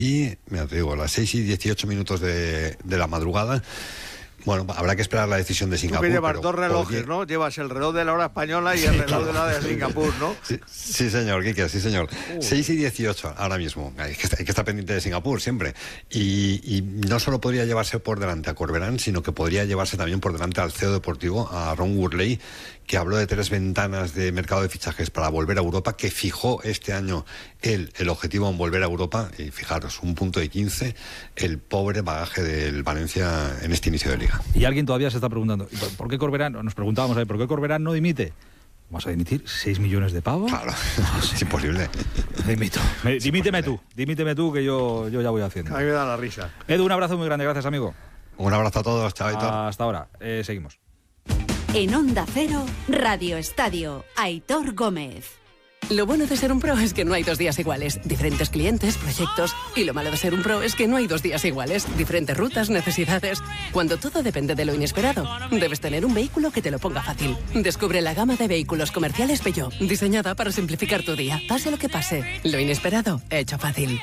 Y, mira, te digo, a las 6:18 de la madrugada. Bueno, habrá que esperar la decisión de Singapur. Tú que llevas dos relojes, ¿no? Llevas el reloj de la hora española y el reloj de la hora de Singapur, ¿no? Sí, señor, Quique, sí, señor. 6:18 ahora mismo. Hay que estar pendiente de Singapur siempre. Y no solo podría llevarse por delante a Corberán, sino que podría llevarse también por delante al CEO deportivo, a Ron Gurley, que habló de 3 ventanas de mercado de fichajes para volver a Europa, que fijó este año el objetivo en volver a Europa. Y fijaros, un punto de 15, el pobre bagaje del Valencia en este inicio de liga. Y alguien todavía se está preguntando, ¿por qué Corberán? Nos preguntábamos ahí, ¿por qué Corberán no dimite? ¿Vas a dimitir 6 millones de pavos? Claro, es imposible. Dimíteme tú, que yo ya voy haciendo. A mí me da la risa. Edu, un abrazo muy grande, gracias, amigo. Un abrazo a todos, chao, Aitor. Hasta ahora, seguimos. En Onda Cero, Radio Estadio, Aitor Gómez. Lo bueno de ser un pro es que no hay 2 días iguales. Diferentes clientes, proyectos. Y lo malo de ser un pro es que no hay 2 días iguales. Diferentes rutas, necesidades. Cuando todo depende de lo inesperado, debes tener un vehículo que te lo ponga fácil. Descubre la gama de vehículos comerciales Peugeot, diseñada para simplificar tu día. Pase lo que pase, lo inesperado, hecho fácil.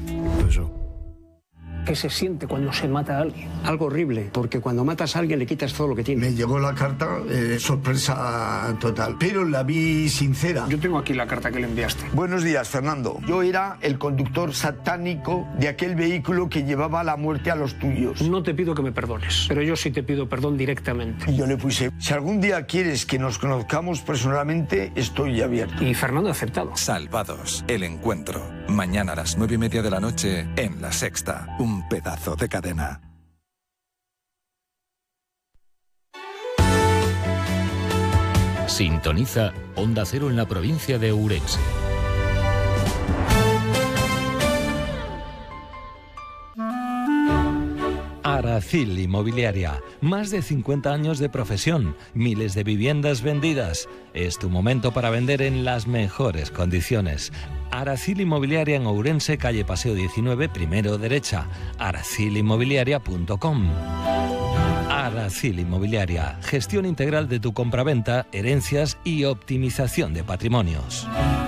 ¿Qué se siente cuando se mata a alguien? Algo horrible, porque cuando matas a alguien le quitas todo lo que tiene. Me llegó la carta, sorpresa total, pero la vi sincera. Yo tengo aquí la carta que le enviaste. Buenos días, Fernando. Yo era el conductor satánico de aquel vehículo que llevaba la muerte a los tuyos. No te pido que me perdones, pero yo sí te pido perdón directamente. Y yo le puse, si algún día quieres que nos conozcamos personalmente, estoy abierto. Y Fernando ha aceptado. Salvados, el encuentro. Mañana a las 9:30 de la noche en La Sexta. Un pedazo de cadena. Sintoniza Onda Cero en la provincia de Ourense. Aracil Inmobiliaria. Más de 50 años de profesión, miles de viviendas vendidas. Es tu momento para vender en las mejores condiciones. Aracil Inmobiliaria en Ourense, calle Paseo 19, primero derecha. aracilinmobiliaria.com. Aracil Inmobiliaria. Gestión integral de tu compraventa, herencias y optimización de patrimonios.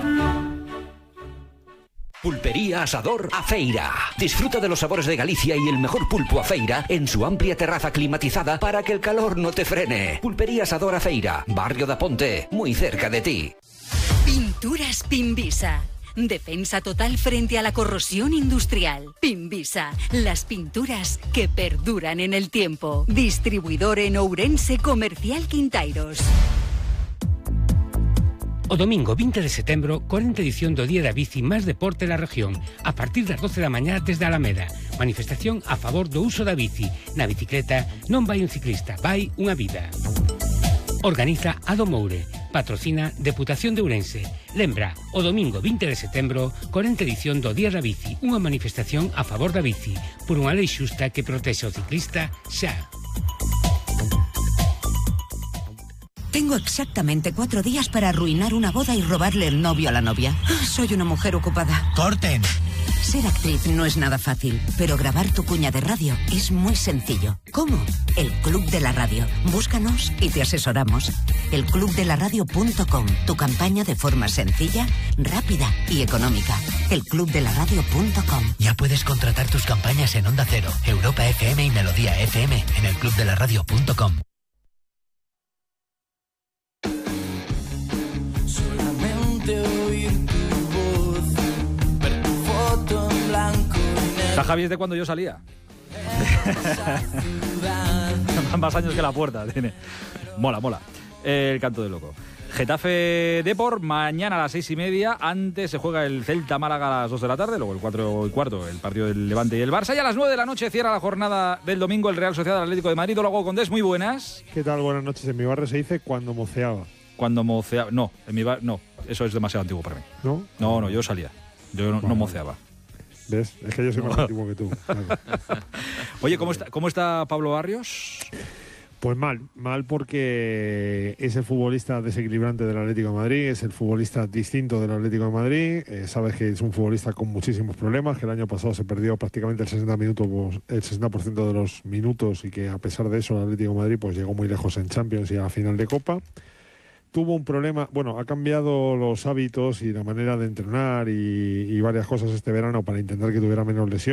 Pulpería Asador Afeira. Disfruta de los sabores de Galicia y el mejor pulpo Afeira en su amplia terraza climatizada para que el calor no te frene. Pulpería Asador Afeira, Barrio da Ponte, muy cerca de ti. Pinturas Pimbisa. Defensa total frente a la corrosión industrial. Pimbisa, las pinturas que perduran en el tiempo. Distribuidor en Ourense Comercial Quintairos. O domingo 20 de setembro, 40 edición do Día da Bici máis deporte da región, a partir das 12 da mañá desde Alameda. Manifestación a favor do uso da bici. Na bicicleta non vai un ciclista, vai unha vida. Organiza Ado Moure. Patrocina Deputación de Ourense. Lembra, o domingo 20 de setembro, 40 edición do Día da Bici, unha manifestación a favor da bici, por unha lei xusta que protexe o ciclista xa. Tengo exactamente 4 días para arruinar una boda y robarle el novio a la novia. Soy una mujer ocupada. ¡Corten! Ser actriz no es nada fácil, pero grabar tu cuña de radio es muy sencillo. ¿Cómo? El Club de la Radio. Búscanos y te asesoramos. elclubdelaradio.com. Tu campaña de forma sencilla, rápida y económica. elclubdelaradio.com. Ya puedes contratar tus campañas en Onda Cero, Europa FM y Melodía FM en elclubdelaradio.com. Está Javi es de cuando yo salía. Más años que la puerta tiene. Mola. El canto del loco. Getafe Depor, mañana a las 6:30. Antes se juega el Celta Málaga a las 2 de la tarde. Luego el 4:15, el partido del Levante y el Barça. Y a las 9 de la noche cierra la jornada del domingo el Real Sociedad Atlético de Madrid. Hola, Condés, muy buenas. ¿Qué tal? Buenas noches. En mi barrio se dice cuando moceaba. Cuando moceaba. No, en mi barrio no. Eso es demasiado antiguo para mí. ¿No? No, yo salía. Yo no moceaba. ¿Ves? Es que yo soy más antiguo que tú. Claro. Oye, ¿cómo está Pablo Barrios? Pues mal porque es el futbolista desequilibrante del Atlético de Madrid, es el futbolista distinto del Atlético de Madrid, sabes que es un futbolista con muchísimos problemas, que el año pasado se perdió prácticamente el 60% de los minutos y que a pesar de eso el Atlético de Madrid pues llegó muy lejos en Champions y a la final de Copa. Tuvo un problema, ha cambiado los hábitos y la manera de entrenar y varias cosas este verano para intentar que tuviera menos lesiones.